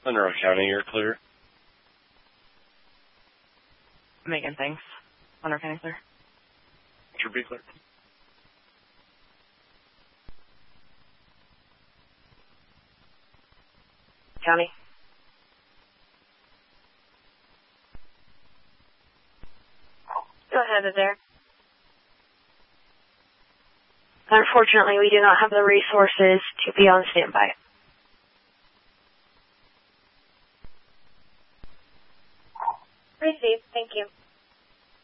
Monroe County, you're clear. Megan, thanks. Monroe County clear. Should be clear. County. Go ahead, Adair. Unfortunately, we do not have the resources to be on standby. Received. Thank you.